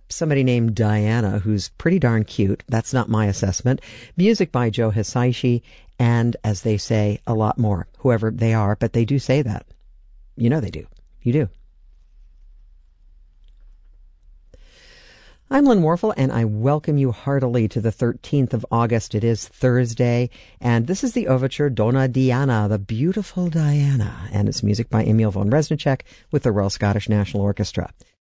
somebody named Diana, who's pretty darn cute. That's not my assessment. Music by Joe Hisaishi, and, as they say, a lot more. Whoever they are, but they do say that. You know they do. You do. I'm Lynn Warfel, and I welcome you heartily to the 13th of August. It is Thursday, and this is the overture Donna Diana, the beautiful Diana, and it's music by Emil von Reznicek with the Royal Scottish National Orchestra.